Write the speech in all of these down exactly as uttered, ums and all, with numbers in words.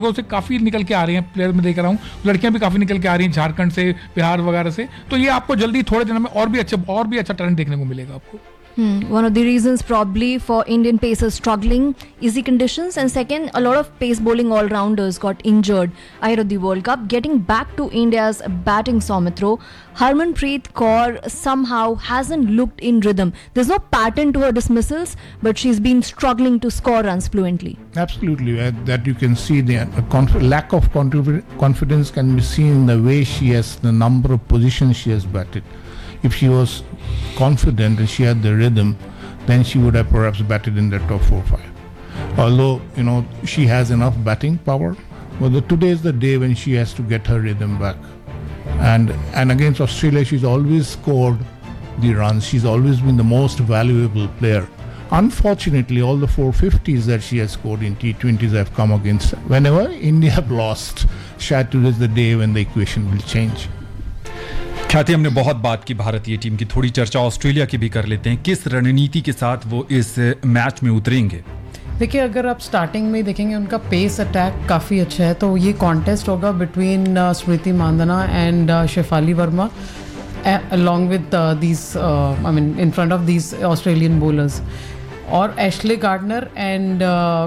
से काफ़ी निकल के आ रही हैं प्लेयर में देख रहा हूँ, लड़कियां भी काफ़ी निकल के आ रही हैं झारखंड से, बिहार वगैरह से, तो ये आपको जल्दी थोड़े दिनों में और भी अच्छा और भी अच्छा टैलेंट देखने को मिलेगा आपको। Hmm. One of the reasons probably for Indian pacers struggling, easy conditions, and second, a lot of pace bowling all-rounders got injured ahead of the World Cup. Getting back to India's batting, Soumitra, Harmanpreet Kaur somehow hasn't looked in rhythm. There's no pattern to her dismissals, but she's been struggling to score runs fluently. Absolutely, uh, that you can see the uh, conf- lack of confi- confidence can be seen in the way she has, the number of positions she has batted. If she was confident and she had the rhythm, then she would have perhaps batted in the top four or five. Although, you know, she has enough batting power, but the, today is the day when she has to get her rhythm back. And and against Australia, she's always scored the runs. She's always been the most valuable player. Unfortunately, all the four fifties that she has scored in T twenties have come against her. Whenever India have lost, शायद today is the day when the equation will change. ख्याति, हमने बहुत बात की भारतीय team की, थोड़ी चर्चा ऑस्ट्रेलिया की भी कर लेते हैं। किस रणनीति के साथ वो इस मैच में उतरेंगे? देखिए, अगर आप स्टार्टिंग में देखेंगे उनका पेस अटैक काफ़ी अच्छा है, तो ये कॉन्टेस्ट होगा between Smriti मांदाना and Shefali Verma along with these I mean in front of these Australian bowlers, और एशले गार्डनर एंड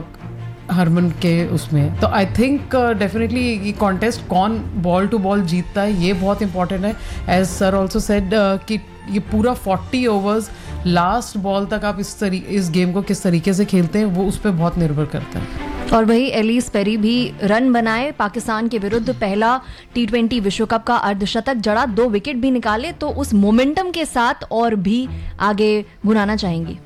हरमन के उसमें। तो आई थिंक डेफिनेटली ये कॉन्टेस्ट कौन बॉल टू बॉल जीतता है ये बहुत इंपॉर्टेंट है। एज सर ऑल्सो सेड कि ये पूरा फोर्टी ओवर्स लास्ट बॉल तक आप इस तरी इस गेम को किस तरीके से खेलते हैं वो उस पर बहुत निर्भर करता है। और वही एलिस पेरी भी रन बनाए, पाकिस्तान के विरुद्ध पहला टी ट्वेंटी विश्व कप का अर्धशतक जड़ा, दो विकेट भी निकाले, तो उस मोमेंटम के साथ और भी आगे बुलाना चाहेंगी।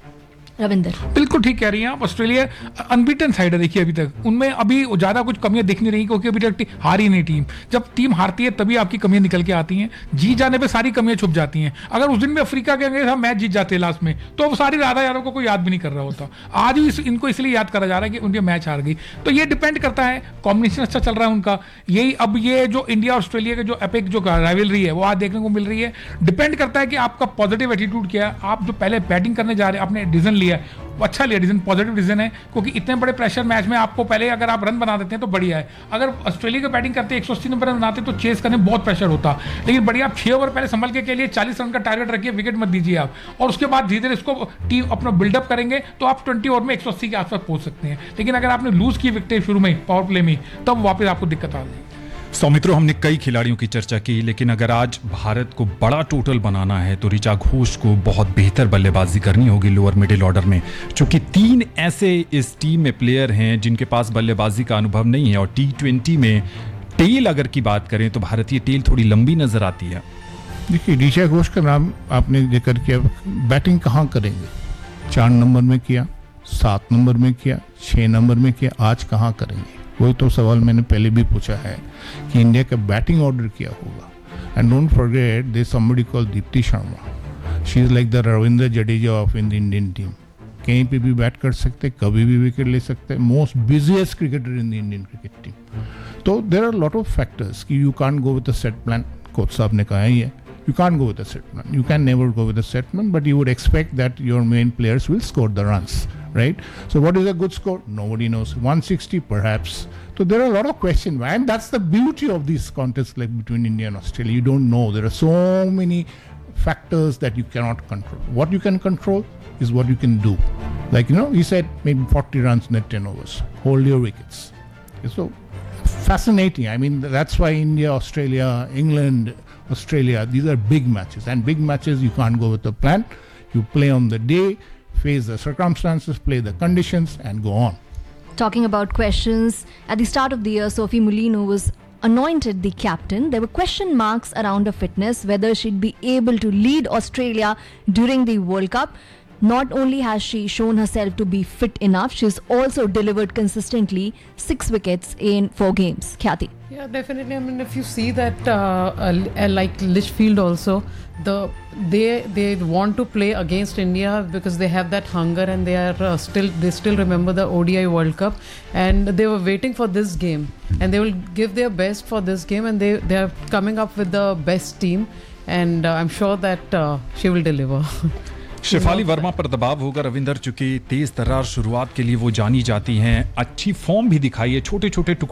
रविंदर, बिल्कुल ठीक कह रही हैं आप। ऑस्ट्रेलिया अनबीटन साइड है, देखिए अभी तक उनमें अभी ज़्यादा कुछ कमियां दिख नहीं रही, क्योंकि अभी तक हारी नहीं टीम। जब टीम हारती है तभी आपकी कमियां निकल के आती हैं, जीत जाने पे सारी कमियां छुप जाती हैं। अगर उस दिन भी अफ्रीका के अंदर हम मैच जीत जाते हैं लास्ट में, तो वो सारी राधा यादव को कोई याद भी नहीं कर रहा होता। आज भी इस, इनको इसलिए याद करा जा रहा है कि इंडिया मैच हार गई। तो ये डिपेंड करता है, कॉम्बिनेशन अच्छा चल रहा है उनका। यही अब ये जो इंडिया ऑस्ट्रेलिया के जो एपिक जो राइवलरी है वो आज देखने को मिल रही है। डिपेंड करता है कि आपका पॉजिटिव एटीट्यूड क्या है। आप जो पहले बैटिंग करने जा रहे हैं, आपने डिसीजन लिया है, अच्छा लिया डिसीजन, पॉजिटिव डिसीजन है, क्योंकि इतने बड़े प्रेशर मैच में आपको पहले अगर आप रन बना देते हैं तो बढ़िया है। अगर ऑस्ट्रेलिया की बैटिंग करते एक सौ अस्सी नंबर रन बनाते तो चेस करने में बहुत प्रेशर होता, लेकिन बढ़िया आप छह ओवर पहले संभल के के लिए चालीस रन का टारगेट रखिए, विकेट मत दीजिए आप, और उसके बाद धीरे धीरे इसको टीम अपना बिल्डअप करेंगे तो आप ट्वेंटी ओवर में एक सौ अस्सी के आसपास पहुंच सकते हैं। लेकिन अगर आपने लूज की विकेट शुरू में पावर प्ले में, तब वापस आपको दिक्कत आ जाएगी। सौमित्रो, हमने कई खिलाड़ियों की चर्चा की, लेकिन अगर आज भारत को बड़ा टोटल बनाना है तो ऋचा घोष को बहुत बेहतर बल्लेबाजी करनी होगी लोअर मिडिल ऑर्डर में, क्योंकि तीन ऐसे इस टीम में प्लेयर हैं जिनके पास बल्लेबाजी का अनुभव नहीं है। और टी ट्वेंटी में टेल अगर की बात करें तो भारतीय टेल थोड़ी लंबी नजर आती है। देखिए, ऋचा घोष का नाम आपने जिक्र किया, बैटिंग कहाँ करेंगे? चार नंबर में किया, सात नंबर में किया, छः नंबर में किया, आज कहाँ करेंगे? वही तो सवाल मैंने पहले भी पूछा है कि इंडिया का बैटिंग ऑर्डर क्या होगा। And don't forget there somebody called Deepti Sharma, she is like the Ravindra Jadeja of in the Indian team. कहीं पे भी बैट कर सकते, कभी भी विकेट ले सकते, most busiest cricketer in the Indian cricket team. तो there are lot of factors कि you can't go with a set plan. Coach साहब ने कहा ही है, you can't go with a set plan. You can never go with a set plan, but you would expect that your main players will score the runs, right? So what is a good score? Nobody knows. one sixty perhaps. So there are a lot of questions, and that's the beauty of these contests like between India and Australia. You don't know. There are so many factors that you cannot control. What you can control is what you can do. Like, you know, he said maybe forty runs in ten overs. Hold your wickets. So fascinating. I mean, that's why India, Australia, England, Australia, these are big matches, and big matches you can't go with a plan. You play on the day, face the circumstances, play the conditions, and go on. Talking about questions, at the start of the year, Sophie Molino was anointed the captain. There were question marks around her fitness, whether she'd be able to lead Australia during the World Cup. Not only has she shown herself to be fit enough, she's also delivered consistently six wickets in four games. Khyati. Yeah, definitely. I mean, if you see that, uh, uh, like Litchfield also, the they they want to play against India because they have that hunger, and they are uh, still they still remember the O D I World Cup, and they were waiting for this game, and they will give their best for this game, and they they are coming up with the best team, and uh, I'm sure that uh, she will deliver. Shefali Verma पर दबाव होगा रविंदर, चूंकि तेज तर्रार शुरुआत के लिए वो जानी जाती हैं, अच्छी फॉर्म भी दिखाई है, छोटे छोटे